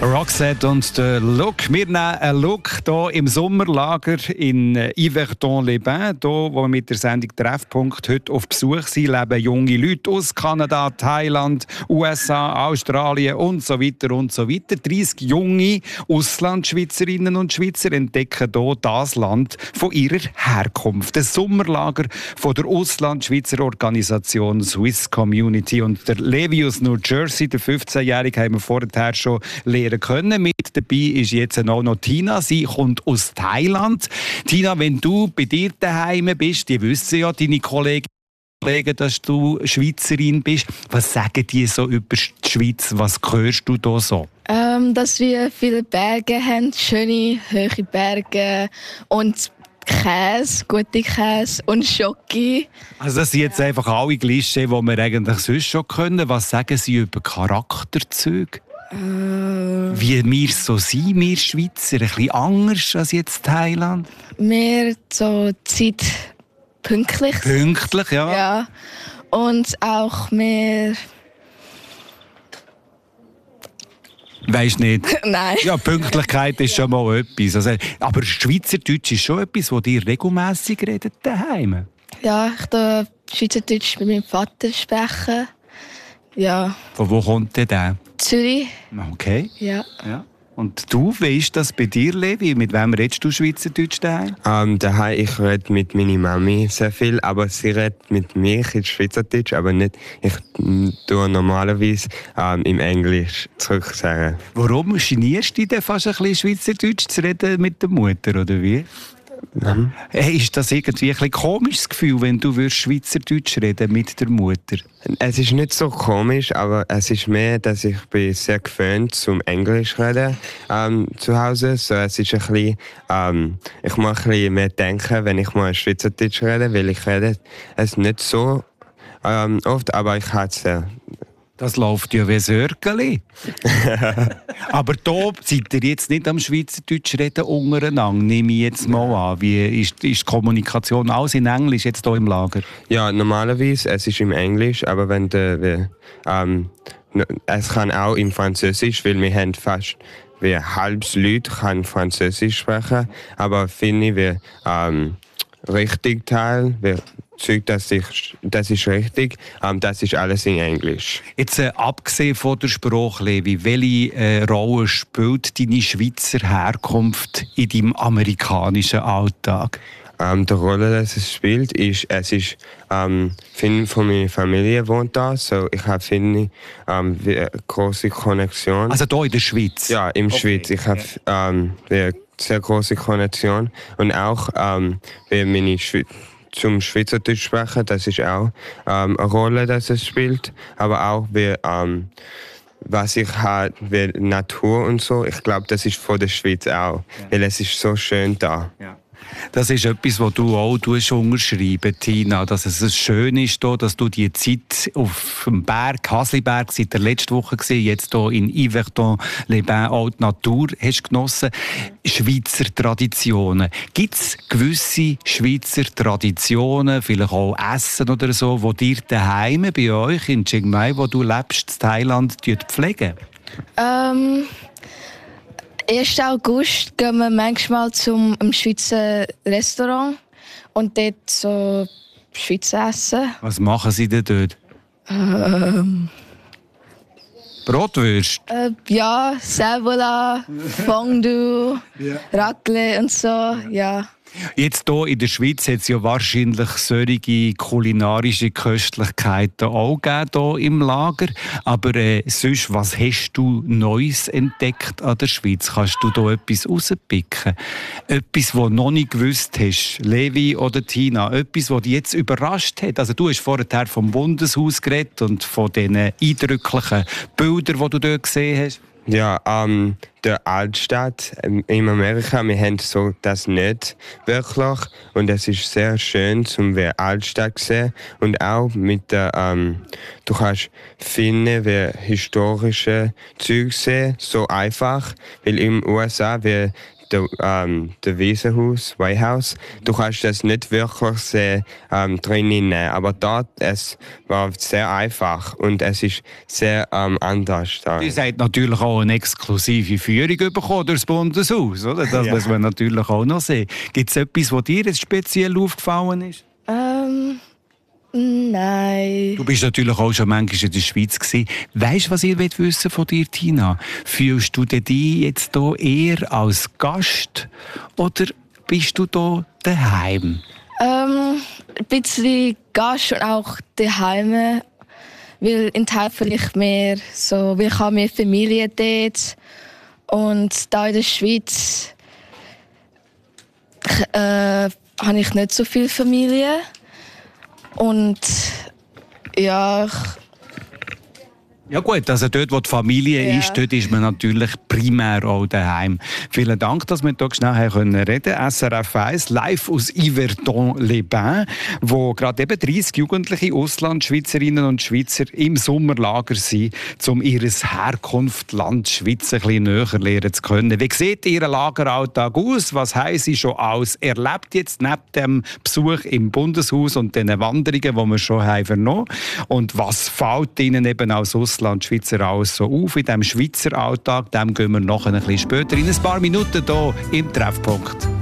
Roxette und der Look. Wir nehmen einen Look hier im Sommerlager in Yverdon-les-Bains. Hier, wo wir mit der Sendung Treffpunkt heute auf Besuch sind, leben junge Leute aus Kanada, Thailand, USA, Australien und so weiter und so weiter. 30 junge Auslandschweizerinnen und Schweizer entdecken hier das Land von ihrer Herkunft. Das Sommerlager von der Auslandschweizer Organisation Swiss Community. Und der Levi aus New Jersey, der 15-Jährige, haben wir vorher schon lernen können. Mit dabei ist jetzt auch noch Tina. Sie kommt aus Thailand. Tina, wenn du bei dir daheim bist, die wissen ja, deine Kollegen, dass du Schweizerin bist. Was sagen die so über die Schweiz? Was hörst du da so? Dass wir viele Berge haben, schöne, hohe Berge und Käse, gute Käse und Schoki. Also das sind jetzt einfach alle Klischees, die wir eigentlich sonst schon können. Was sagen sie über Charakterzüge? Wie wir so sind, wir Schweizer, ein bisschen anders als jetzt Thailand? Mehr so Zeit pünktlich. Pünktlich, ja. Ja. Und auch mehr... Weisst nicht? Nein. Ja, Pünktlichkeit ist schon mal etwas. Also, aber Schweizerdeutsch ist schon etwas, das ihr regelmässig redet daheim. Ja, ich darf Schweizerdeutsch mit meinem Vater sprechen. Ja. Von wo kommt der? Zürich. Okay. Ja. Und du, weißt das bei dir, Levi? Mit wem redest du Schweizerdeutsch daheim? Daheim, ich rede mit meiner Mami sehr viel, aber sie redet mit mir in Schweizerdeutsch, aber nicht. Ich tue normalerweise im Englisch zurücksagen. Warum genierst du dich denn fast ein bisschen Schweizerdeutsch zu reden mit der Mutter, oder wie? Hey, ist das irgendwie ein bisschen komisches Gefühl, wenn du Schweizerdeutsch reden mit der Mutter? Es ist nicht so komisch, aber es ist mehr, dass ich bin sehr gewöhnt zum Englisch reden zu Hause. So, es ist ein bisschen, ich muss ein bisschen mehr denken, wenn ich mal Schweizerdeutsch rede, weil ich rede es nicht so oft, aber ich habe es sehr. Das läuft ja wie Sörgeli. Aber da seid ihr jetzt nicht am Schweizerdeutsch reden untereinander, nehme ich jetzt mal an. Wie ist die Kommunikation alles in Englisch jetzt hier im Lager? Ja, normalerweise es ist im Englisch, aber wenn es kann auch im Französisch, weil wir haben fast wie halbes Leute kann Französisch sprechen, aber finde wir richtig Teil, Zeug, das ist richtig, das ist alles in Englisch. Jetzt abgesehen von der Sprache, Levi, welche Rolle spielt deine Schweizer Herkunft in deinem amerikanischen Alltag? Die Rolle, die es spielt, ist, viele von meiner Familie wohnt da, so ich habe viele große Konnexion. Also hier in der Schweiz? Ja, in der Schweiz. Ich habe sehr große Konnexion und auch meine zum Schweizerdeutsch sprechen, das ist auch eine Rolle, die es spielt. Aber auch was ich habe, wie Natur und so, ich glaube, das ist von der Schweiz auch, weil es ist so schön da. Ja. Das ist etwas, was du auch unterschreiben, Tina, dass es schön ist, dass du die Zeit auf dem Berg, Hasliberg, seit der letzten Woche gesehen, jetzt hier in Yverdon-les-Bains auch die Natur hast genossen. Schweizer Traditionen. Gibt es gewisse Schweizer Traditionen, vielleicht auch Essen oder so, wo dir daheim bei euch in Chiang Mai, wo du lebst, in Thailand, pflegen? 1. August gehen wir manchmal zum Schweizer Restaurant und dort so Schweizer essen. Was machen sie denn dort? Bratwürst? Ja, Servola, Fondue, Raclette und so, ja. Jetzt hier in der Schweiz hat es ja wahrscheinlich solche kulinarische Köstlichkeiten auch gegeben hier im Lager. Aber sonst, was hast du Neues entdeckt an der Schweiz? Kannst du da etwas rauspicken? Etwas, das du noch nicht gewusst hast, Levi oder Tina? Etwas, das dich jetzt überrascht hat? Also du hast vorher vom Bundeshaus geredet und von den eindrücklichen Bildern, die du dort gesehen hast. Ja, der Altstadt in Amerika, wir haben so das nicht wirklich und es ist sehr schön zum wie Altstadt sehen und auch mit der du kannst viele wie historische Züge sehen, so einfach, weil in den USA wir der Wiesenhaus, White House. Du kannst das nicht wirklich sehen, drinnen nehmen, aber dort es war sehr einfach und es ist sehr anders. Ihr seid natürlich auch eine exklusive Führung bekommen durch das Bundeshaus, oder? Das muss man natürlich auch noch sehen. Gibt es etwas, was dir jetzt speziell aufgefallen ist? Nein. Du bist natürlich auch schon manchmal in der Schweiz gewesen. Weisst du, was ich wissen von dir, Tina? Fühlst du dich jetzt hier eher als Gast oder bist du hier daheim? Ein bisschen Gast und auch daheim. Weil in Teil vielleicht mehr so, weil ich habe mehr Familie dort. Und da in der Schweiz habe ich nicht so viel Familie. Und ja, Ja gut, also dort, wo die Familie ist, dort ist man natürlich primär auch daheim. Vielen Dank, dass wir hier schnell reden können. SRF 1, live aus Yverdon-les-Bains, wo gerade eben 30 jugendliche Auslandschweizerinnen und Schweizer im Sommerlager sind, um ihr Herkunftsland Schweiz ein bisschen näher lernen zu können. Wie sieht Ihr Lageralltag aus? Was haben Sie schon alles erlebt jetzt neben dem Besuch im Bundeshaus und den Wanderungen, die wir schon haben vernommen? Und was fällt Ihnen eben als Schweizer alles so auf in diesem Schweizer Alltag? Dem gehen wir noch ein bisschen später in ein paar Minuten hier im Treffpunkt.